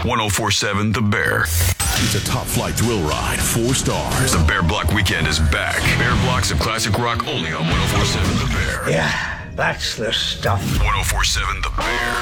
1047 The Bear. It's a top flight thrill ride, 4 stars. The Bear Block Weekend is back. Bear blocks of classic rock only on 1047 The Bear. Yeah, that's the stuff. 1047 The Bear.